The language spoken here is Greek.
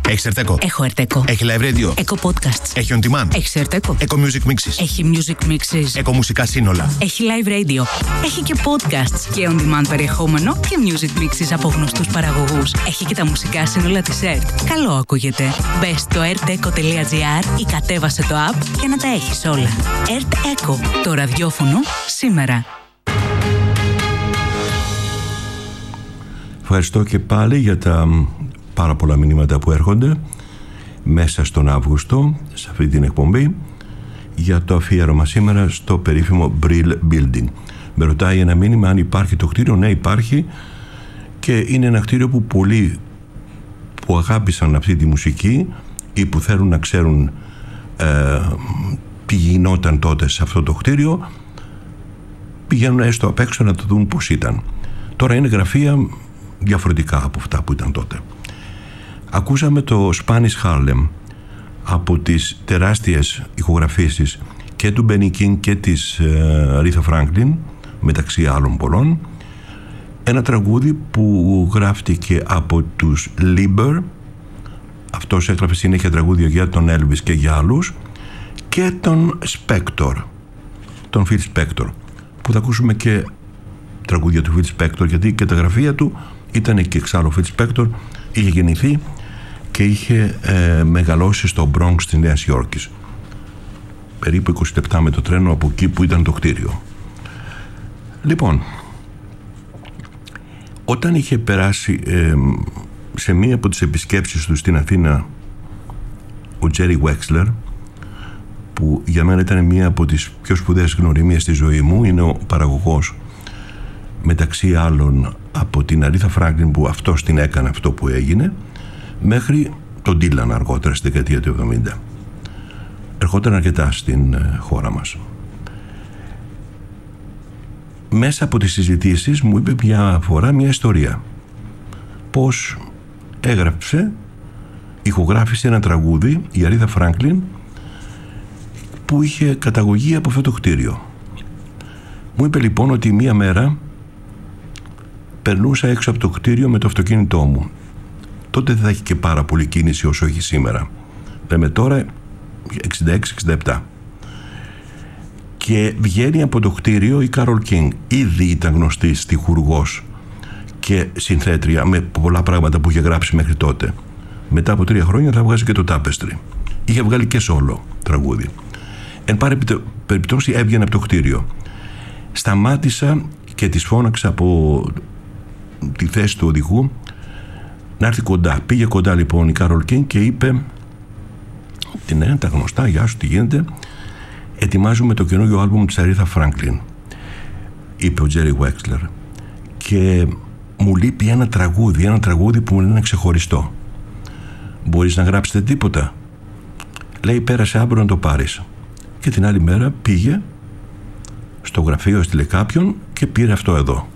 Έχεις Ερτέκο? Έχω Ερτέκο. Έχει live radio? Έχω podcasts. Έχει on demand? Έχεις Ερτέκο? Eco Music Mixes? Έχει music mixes. Eco μουσικά σύνολα? Έχει live radio. Έχει και podcasts και on demand περιεχόμενο και music mixes από γνωστούς παραγωγούς. Έχει και τα μουσικά σύνολα της ΕΡΤ. Καλό ακούγεται. Μπες στο erteco.gr ή κατέβασε το app για να τα έχεις όλα. ΕΡΤ Eco. Το ραδιόφωνο σήμερα. Ευχαριστώ και πάλι για τα πάρα πολλά μηνύματα που έρχονται μέσα στον Αύγουστο σε αυτή την εκπομπή για το αφιέρωμα σήμερα στο περίφημο Brill Building. Με ρωτάει ένα μήνυμα αν υπάρχει το κτίριο. Ναι, υπάρχει, και είναι ένα κτίριο που πολλοί που αγάπησαν αυτή τη μουσική ή που θέλουν να ξέρουν τι γινόταν τότε σε αυτό το κτίριο πηγαίνουν έστω απ' έξω να το δουν πώς ήταν. Τώρα είναι γραφεία διαφορετικά από αυτά που ήταν τότε. Ακούσαμε το Spanish Harlem από τις τεράστιες ηχογραφήσεις και του Benny King και της Aretha Franklin, μεταξύ άλλων πολλών. Ένα τραγούδι που γράφτηκε από τους Lieber. Αυτός έγραφε συνέχεια τραγούδια για τον Elvis και για άλλους, και τον Spector, τον Phil Spector, που θα ακούσουμε και τραγούδια του Phil Spector, γιατί και τα γραφεία του ήταν και εξάλλου. Phil Spector είχε γεννηθεί και είχε μεγαλώσει στο Bronx της Νέας Υόρκης, περίπου 20 λεπτά με το τρένο από εκεί που ήταν το κτίριο. Λοιπόν, όταν είχε περάσει σε μία από τις επισκέψεις του στην Αθήνα ο Jerry Wexler, που για μένα ήταν μία από τις πιο σπουδαίες γνωριμίες στη ζωή μου, είναι ο παραγωγός μεταξύ άλλων από την Aretha Franklin, που αυτός την έκανε αυτό που έγινε, μέχρι τον Dylan αργότερα στη δεκαετία του 70. Ερχόταν αρκετά στην χώρα μας. Μέσα από τις συζητήσεις μου είπε μια φορά μια ιστορία, πως ηχογράφησε ένα τραγούδι η Aretha Franklin που είχε καταγωγή από αυτό το κτίριο. Μου είπε λοιπόν ότι μία μέρα περνούσα έξω από το κτίριο με το αυτοκίνητό μου. Τότε δεν θα έχει και πάρα πολύ κίνηση όσο έχει σήμερα. Λέμε τώρα 66-67. Και βγαίνει από το κτίριο η Carole King. Ήδη ήταν γνωστή στιχουργός και συνθέτρια με πολλά πράγματα που είχε γράψει μέχρι τότε. Μετά από 3 χρόνια θα βγάζει και το Tapestry. Είχε βγάλει και σόλο τραγούδι. Εν πάση περιπτώσει έβγαινε από το κτίριο. Σταμάτησα και της φώναξα από τη θέση του οδηγού να έρθει κοντά. Πήγε κοντά λοιπόν η Carole King και είπε: ναι, τα γνωστά, γεια σου, τι γίνεται? Ετοιμάζουμε το καινούργιο άλμπουμ της Aretha Franklin, είπε ο Jerry Wexler, και μου λείπει ένα τραγούδι που μου είναι ξεχωριστό. Μπορείς να γράψετε τίποτα? Λέει, πέρασε αύριο να το πάρεις. Και την άλλη μέρα πήγε στο γραφείο, έστειλε κάποιον και πήρε αυτό εδώ.